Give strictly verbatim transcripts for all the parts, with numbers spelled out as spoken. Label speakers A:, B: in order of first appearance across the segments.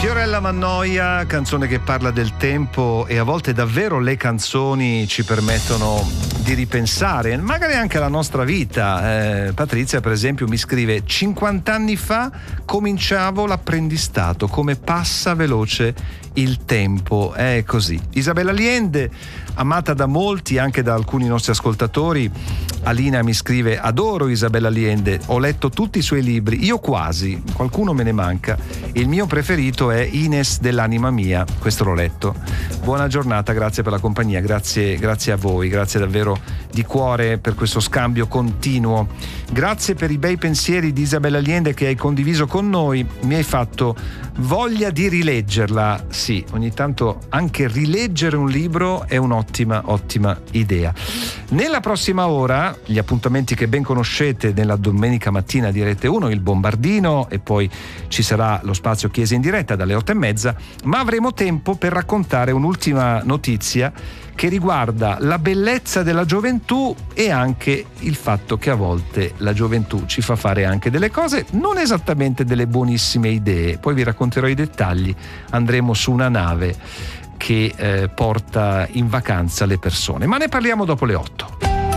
A: Fiorella Mannoia, canzone che parla del tempo, e a volte davvero le canzoni ci permettono di ripensare magari anche alla nostra vita. eh, Patrizia per esempio mi scrive: cinquanta anni fa cominciavo l'apprendistato, come passa veloce il tempo. È così. Isabella Allende, amata da molti, anche da alcuni nostri ascoltatori. Alina mi scrive: adoro Isabella Allende, ho letto tutti i suoi libri, io quasi, qualcuno me ne manca. Il mio preferito è Ines dell'anima mia, questo l'ho letto. Buona giornata, grazie per la compagnia, grazie, grazie a voi, grazie davvero di cuore per questo scambio continuo. Grazie per i bei pensieri di Isabella Allende che hai condiviso con noi, mi hai fatto voglia di rileggerla. Sì, ogni tanto anche rileggere un libro è un'ottima, ottima idea. Nella prossima ora, gli appuntamenti che ben conoscete nella domenica mattina di Rete uno, il Bombardino, e poi ci sarà lo spazio Chiesa in diretta dalle otto e mezza, ma avremo tempo per raccontare un'ultima notizia che riguarda la bellezza della gioventù e anche il fatto che a volte la gioventù ci fa fare anche delle cose, non esattamente delle buonissime idee. Poi vi racconterò i dettagli. Andremo su una nave che eh, porta in vacanza le persone, ma ne parliamo dopo le otto.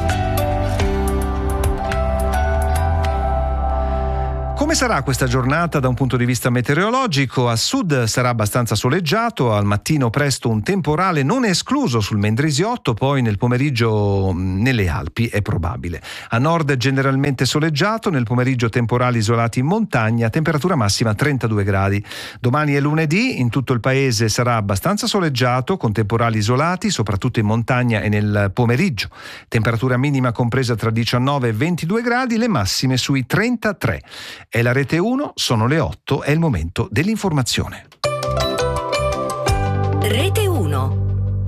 A: Come sarà questa giornata da un punto di vista meteorologico? A sud sarà abbastanza soleggiato, al mattino presto un temporale non escluso sul Mendrisiotto, poi nel pomeriggio nelle Alpi è probabile. A nord generalmente soleggiato, nel pomeriggio temporali isolati in montagna, temperatura massima trentadue gradi. Domani è lunedì, in tutto il paese sarà abbastanza soleggiato, con temporali isolati, soprattutto in montagna e nel pomeriggio. Temperatura minima compresa tra diciannove e ventidue gradi, le massime sui trentatré. È la Rete uno, sono le otto, è il momento dell'informazione.
B: Rete uno.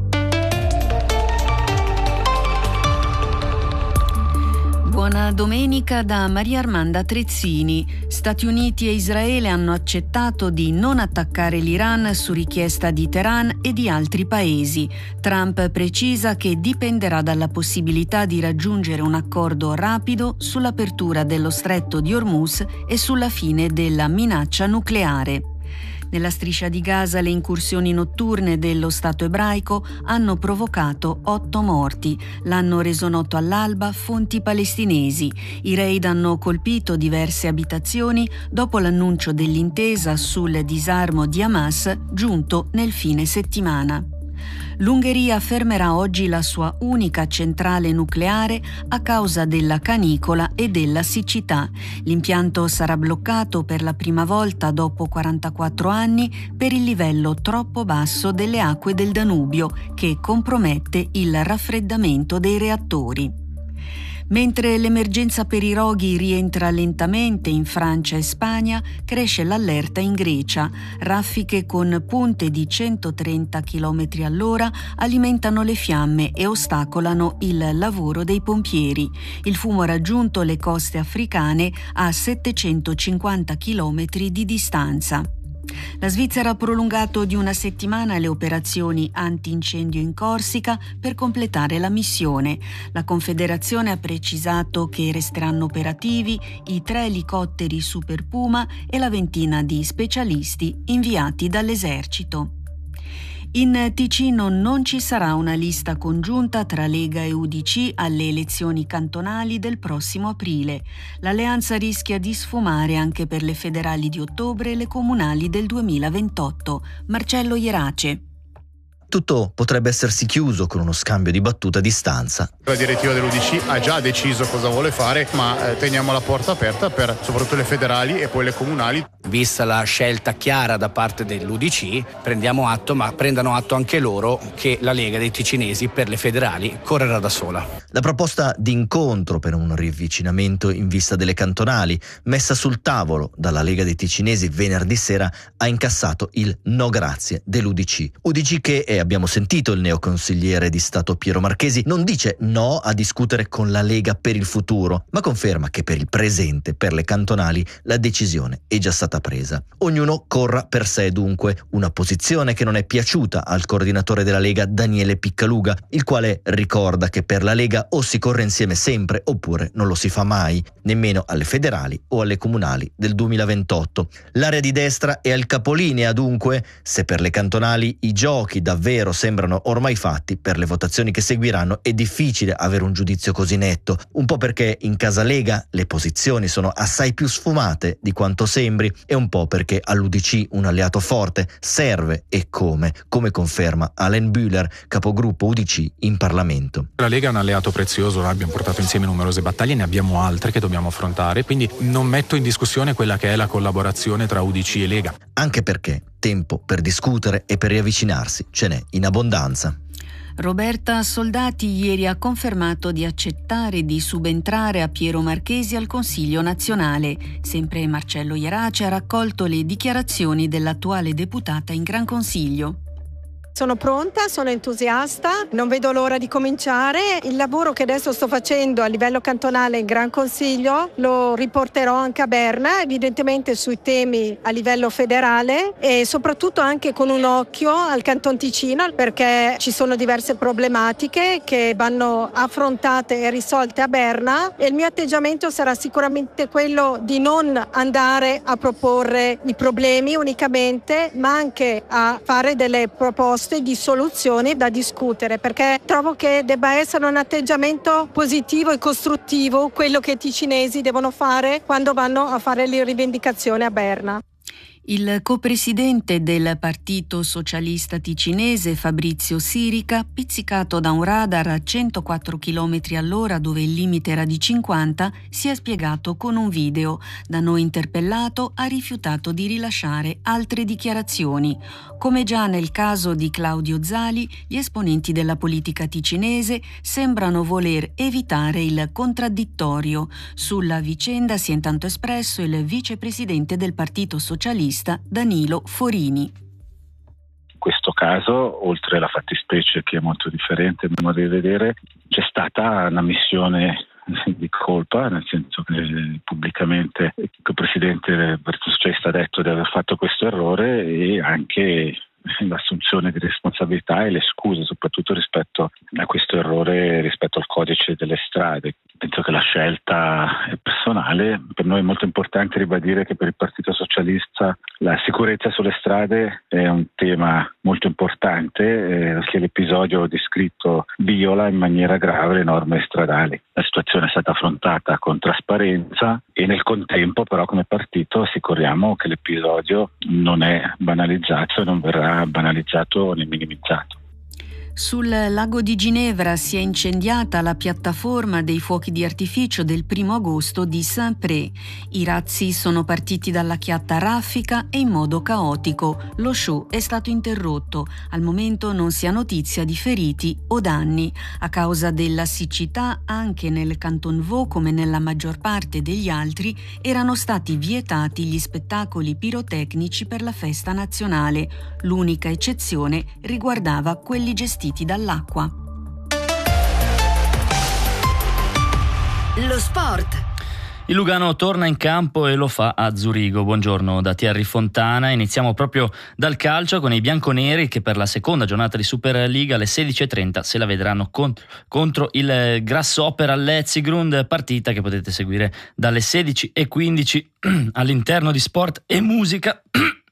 B: Buona domenica da Maria Armanda Trezzini. Stati Uniti e Israele hanno accettato di non attaccare l'Iran su richiesta di Teheran e di altri paesi. Trump precisa che dipenderà dalla possibilità di raggiungere un accordo rapido sull'apertura dello stretto di Hormuz e sulla fine della minaccia nucleare. Nella striscia di Gaza le incursioni notturne dello Stato ebraico hanno provocato otto morti. L'hanno reso noto all'alba fonti palestinesi. I raid hanno colpito diverse abitazioni dopo l'annuncio dell'intesa sul disarmo di Hamas giunto nel fine settimana. L'Ungheria fermerà oggi la sua unica centrale nucleare a causa della canicola e della siccità. L'impianto sarà bloccato per la prima volta dopo quarantaquattro anni per il livello troppo basso delle acque del Danubio, che compromette il raffreddamento dei reattori. Mentre l'emergenza per i roghi rientra lentamente in Francia e Spagna, cresce l'allerta in Grecia. Raffiche con punte di centotrenta chilometri all'ora alimentano le fiamme e ostacolano il lavoro dei pompieri. Il fumo ha raggiunto le coste africane a settecentocinquanta chilometri di distanza. La Svizzera ha prolungato di una settimana le operazioni antincendio in Corsica per completare la missione. La Confederazione ha precisato che resteranno operativi i tre elicotteri Super Puma e la ventina di specialisti inviati dall'esercito. In Ticino non ci sarà una lista congiunta tra Lega e U D C alle elezioni cantonali del prossimo aprile. L'alleanza rischia di sfumare anche per le federali di ottobre e le comunali del duemilaventotto. Marcello Ierace.
C: Tutto potrebbe essersi chiuso con uno scambio di battute a distanza.
D: La direttiva dell'U D C ha già deciso cosa vuole fare, ma eh, teniamo la porta aperta per soprattutto le federali e poi le comunali.
E: Vista la scelta chiara da parte dell'U D C, prendiamo atto, ma prendano atto anche loro che la Lega dei ticinesi per le federali correrà da sola.
C: La proposta di incontro per un riavvicinamento in vista delle cantonali, messa sul tavolo dalla Lega dei ticinesi venerdì sera, ha incassato il no grazie dell'U D C. U D C che è E abbiamo sentito il neoconsigliere di Stato Piero Marchesi, non dice no a discutere con la Lega per il futuro, ma conferma che per il presente, per le cantonali, la decisione è già stata presa. Ognuno corra per sé dunque, una posizione che non è piaciuta al coordinatore della Lega Daniele Piccaluga, il quale ricorda che per la Lega o si corre insieme sempre oppure non lo si fa mai, nemmeno alle federali o alle comunali del duemilaventotto. L'area di destra è al capolinea dunque, se per le cantonali i giochi davvero sembrano ormai fatti, per le votazioni che seguiranno è difficile avere un giudizio così netto, un po' perché in casa Lega le posizioni sono assai più sfumate di quanto sembri e un po' perché all'U D C un alleato forte serve e come, come conferma Alain Bühler, capogruppo U D C in Parlamento.
F: La Lega è un alleato prezioso, noi abbiamo portato insieme numerose battaglie, ne abbiamo altre che dobbiamo affrontare, quindi non metto in discussione quella che è la collaborazione tra U D C e Lega.
C: Anche perché tempo per discutere e per riavvicinarsi ce n'è in abbondanza.
B: Roberta Soldati ieri ha confermato di accettare di subentrare a Piero Marchesi al Consiglio nazionale. Sempre Marcello Ierace ha raccolto le dichiarazioni dell'attuale deputata in Gran Consiglio.
G: Sono pronta, sono entusiasta, non vedo l'ora di cominciare. Il lavoro che adesso sto facendo a livello cantonale in Gran Consiglio lo riporterò anche a Berna, evidentemente sui temi a livello federale e soprattutto anche con un occhio al Canton Ticino, perché ci sono diverse problematiche che vanno affrontate e risolte a Berna e il mio atteggiamento sarà sicuramente quello di non andare a proporre i problemi unicamente, ma anche a fare delle proposte di soluzioni da discutere, perché trovo che debba essere un atteggiamento positivo e costruttivo quello che i ticinesi devono fare quando vanno a fare le rivendicazioni a Berna.
B: Il copresidente del Partito Socialista Ticinese, Fabrizio Sirica, pizzicato da un radar a centoquattro chilometri all'ora dove il limite era di cinquanta, si è spiegato con un video. Da noi interpellato ha rifiutato di rilasciare altre dichiarazioni. Come già nel caso di Claudio Zali, gli esponenti della politica ticinese sembrano voler evitare il contraddittorio. Sulla vicenda si è intanto espresso il vicepresidente del Partito Socialista Danilo Forini.
H: In questo caso, oltre alla fattispecie che è molto differente a modo di vedere, c'è stata una missione di colpa, nel senso che pubblicamente il presidente del Partito Socialista ha detto di aver fatto questo errore e anche l'assunzione di responsabilità e le scuse soprattutto rispetto a questo errore, rispetto al codice delle strade. Penso che la scelta è personale. Per noi è molto importante ribadire che per il Partito Socialista la sicurezza sulle strade è un tema molto importante, eh, che l'episodio descritto viola in maniera grave le norme stradali. La situazione è stata affrontata con trasparenza e nel contempo però come partito assicuriamo che l'episodio non è banalizzato e non verrà banalizzato né minimizzato.
B: Sul lago di Ginevra si è incendiata la piattaforma dei fuochi di artificio del primo agosto di Saint-Pré. I razzi sono partiti dalla chiatta raffica e in modo caotico. Lo show è stato interrotto. Al momento non si ha notizia di feriti o danni. A causa della siccità, anche nel Canton Vaud, come nella maggior parte degli altri, erano stati vietati gli spettacoli pirotecnici per la festa nazionale. L'unica eccezione riguardava quelli gestiti dall'acqua.
I: Lo sport.
J: Il Lugano torna in campo e lo fa a Zurigo. Buongiorno da Thierry Fontana. Iniziamo proprio dal calcio con i bianconeri che per la seconda giornata di Superliga alle sedici e trenta se la vedranno contro, contro il Grasshopper all'Etzigrund, partita che potete seguire dalle sedici e quindici all'interno di Sport e Musica.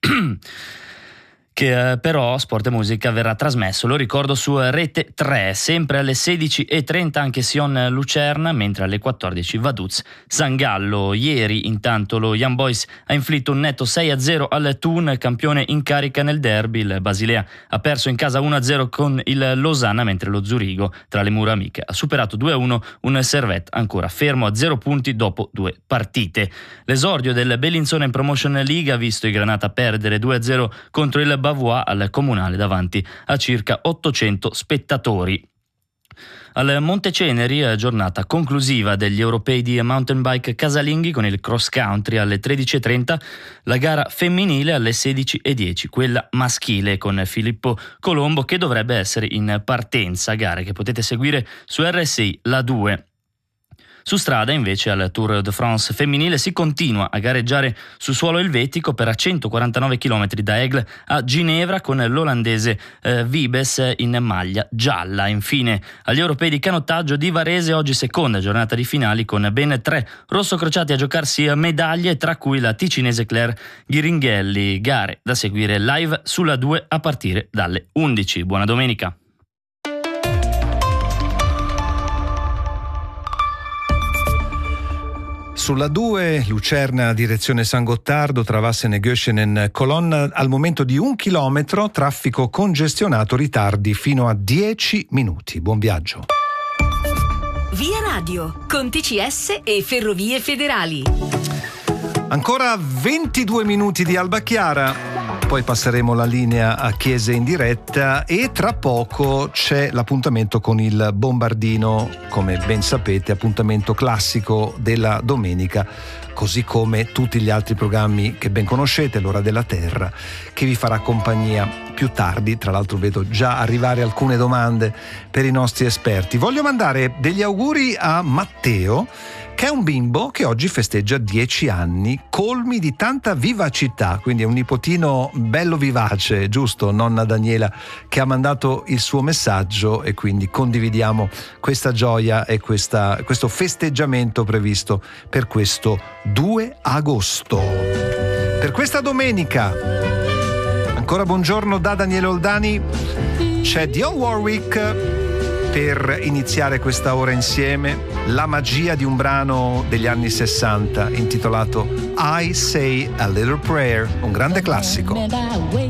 J: che eh, però Sport e Musica verrà trasmesso, lo ricordo, su Rete tre, sempre alle sedici e trenta anche Sion Lucerna, mentre alle quattordici Vaduz Sangallo. Ieri intanto lo Young Boys ha inflitto un netto sei a zero al Thun, campione in carica nel derby. Il Basilea ha perso in casa uno a zero con il Losanna, mentre lo Zurigo, tra le mura amiche, ha superato due a uno un Servette ancora fermo a zero punti dopo due partite. L'esordio del Bellinzona in Promotion League ha visto i Granata perdere due a zero contro il Bavois al Comunale davanti a circa ottocento spettatori. Al Monteceneri, giornata conclusiva degli europei di mountain bike casalinghi con il cross country alle tredici e trenta, la gara femminile alle sedici e dieci, quella maschile con Filippo Colombo che dovrebbe essere in partenza, gare che potete seguire su R S I La due. Su strada invece al Tour de France femminile si continua a gareggiare su suolo elvetico per centoquarantanove chilometri da Aigle a Ginevra con l'olandese eh, Wiebes in maglia gialla. Infine agli europei di canottaggio di Varese oggi seconda giornata di finali con ben tre rossocrociati a giocarsi medaglie, tra cui la ticinese Claire Ghiringhelli. Gare da seguire live sulla due a partire dalle undici. Buona domenica.
A: Sulla due, Lucerna direzione San Gottardo, tra Vassene Göschenen, colonna al momento di un chilometro, traffico congestionato, ritardi fino a dieci minuti. Buon viaggio.
I: Via Radio, con T C S e Ferrovie Federali.
A: Ancora ventidue minuti di Alba Chiara. Poi passeremo la linea a Chiese in diretta e tra poco c'è l'appuntamento con il Bombardino, come ben sapete, appuntamento classico della domenica, così come tutti gli altri programmi che ben conoscete, l'Ora della Terra, che vi farà compagnia più tardi. Tra l'altro vedo già arrivare alcune domande per i nostri esperti. Voglio mandare degli auguri a Matteo, che è un bimbo che oggi festeggia dieci anni, colmi di tanta vivacità, quindi è un nipotino bello vivace, giusto, nonna Daniela, che ha mandato il suo messaggio e quindi condividiamo questa gioia e questa, questo festeggiamento previsto per questo due agosto. Per questa domenica, ancora buongiorno da Daniele Oldani, c'è Dionne Warwick per iniziare questa ora insieme, la magia di un brano degli anni sessanta intitolato I Say a Little Prayer, un grande classico.